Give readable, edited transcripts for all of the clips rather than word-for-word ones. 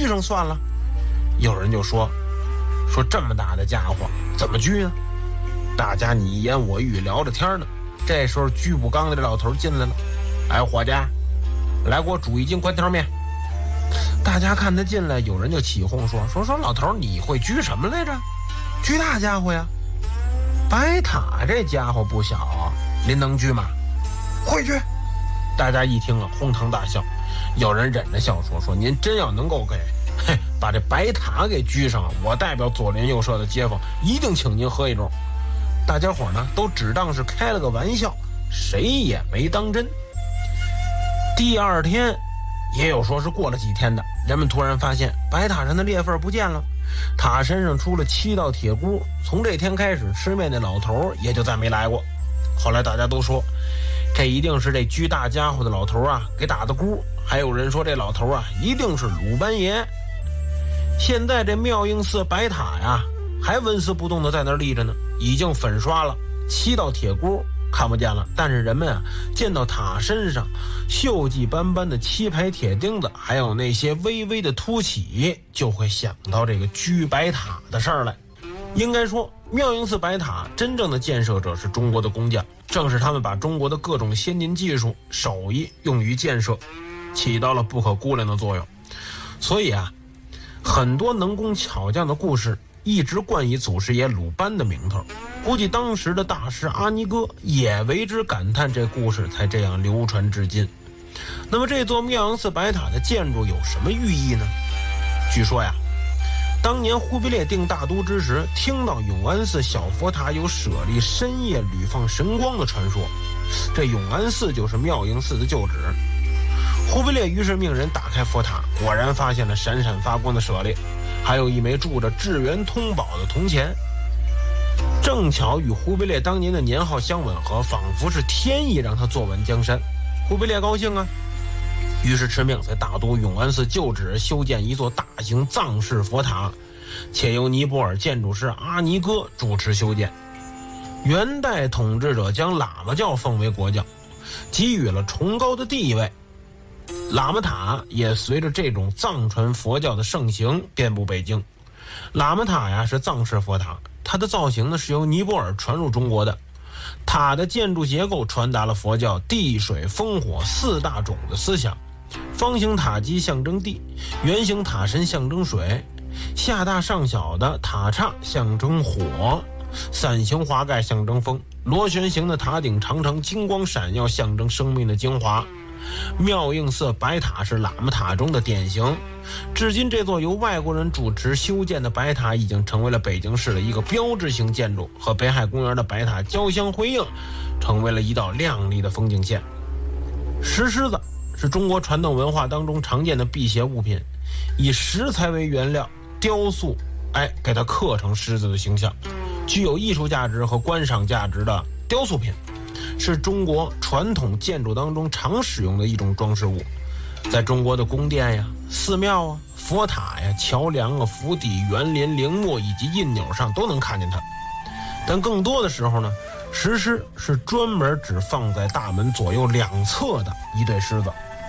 拘上算了。有人就说这么大的家伙怎么拘呢？大家你一言我一语聊着天呢。这时候拘捕缸的这老头进来了，哎，伙计，来给我煮1斤宽条面。大家看他进来，有人就起哄说老头你会拘什么来着？拘大家伙呀。白塔这家伙不小啊，您能拘吗？会拘。大家一听啊，哄堂大笑。有人忍着笑说您真要能够把这白塔给拘上，我代表左邻右舍的街坊一定请您喝一盅。大家伙呢都只当是开了个玩笑，谁也没当真。第二天，也有说是过了几天的，人们突然发现白塔上的裂缝不见了，塔身上出了7道铁箍。从这天开始，吃面的老头也就再没来过。后来大家都说，这一定是这拘大家伙的老头啊给打的箍。还有人说这老头啊一定是鲁班爷。现在这妙应寺白塔呀还纹丝不动的在那儿立着呢，已经粉刷了，7道铁箍看不见了，但是人们啊见到塔身上锈迹斑斑的7排铁钉子，还有那些微微的凸起，就会想到这个居白塔的事儿来。应该说妙应寺白塔真正的建设者是中国的工匠，正是他们把中国的各种先进技术手艺用于建设，起到了不可估量的作用。所以啊，很多能工巧匠的故事一直冠以祖师爷鲁班的名头，估计当时的大师阿尼哥也为之感叹，这故事才这样流传至今。那么这座妙应寺白塔的建筑有什么寓意呢？据说呀，当年忽必烈定大都之时，听到永安寺小佛塔有舍利深夜屡放神光的传说，这永安寺就是妙应寺的旧址。忽必烈于是命人打开佛塔，果然发现了闪闪发光的舍利，还有一枚铸着智圆通宝的铜钱，正巧与忽必烈当年的年号相吻合，仿佛是天意让他坐稳江山。忽必烈高兴啊，于是敕命在大都永安寺旧址修建一座大型藏式佛塔，且由尼泊尔建筑师阿尼哥主持修建。元代统治者将喇嘛教奉为国教，给予了崇高的地位。喇嘛塔也随着这种藏传佛教的盛行遍布北京。喇嘛塔呀是藏式佛塔，它的造型呢是由尼泊尔传入中国的。塔的建筑结构传达了佛教地水风火4大种的思想。方形塔基象征地，圆形塔身象征水，下大上小的塔刹象征火，伞形华盖象征风，螺旋形的塔顶常常金光闪耀，象征生命的精华。妙应寺白塔是喇嘛塔中的典型，至今这座由外国人主持修建的白塔已经成为了北京市的一个标志性建筑，和北海公园的白塔交相辉映，成为了一道亮丽的风景线。石狮子是中国传统文化当中常见的辟邪物品，以石材为原料雕塑，给它刻成狮子的形象，具有艺术价值和观赏价值的雕塑品，是中国传统建筑当中常使用的一种装饰物，在中国的宫殿呀、寺庙啊、佛塔呀、桥梁啊、府邸、园林、陵墓以及印钮上都能看见它。但更多的时候呢，石狮是专门只放在大门左右2侧的一对狮子。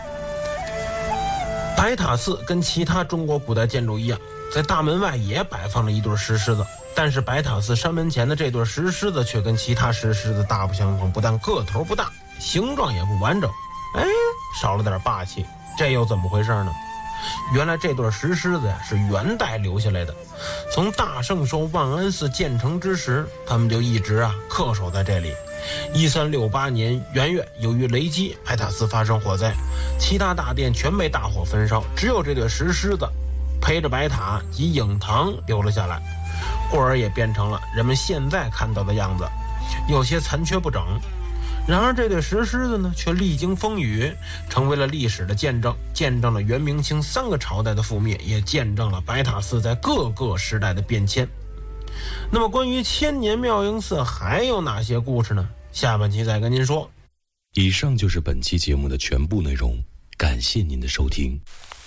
白塔寺跟其他中国古代建筑一样，在大门外也摆放了一对石狮子，但是白塔寺山门前的这对石狮子却跟其他石狮子大不相同，不但个头不大，形状也不完整，少了点霸气。这又怎么回事呢？原来这对石狮子呀是元代留下来的，从大圣寿万安寺建成之时，他们就一直恪守在这里。1368年元月，由于雷击，白塔寺发生火灾，其他大殿全被大火焚烧，只有这对石狮子陪着白塔及影堂留了下来，故而也变成了人们现在看到的样子，有些残缺不整。然而这对石狮子呢，却历经风雨，成为了历史的见证，见证了元明清3个朝代的覆灭，也见证了白塔寺在各个时代的变迁。那么关于千年妙应寺还有哪些故事呢？下半期再跟您说。 以上就是本期节目的全部内容，感谢您的收听。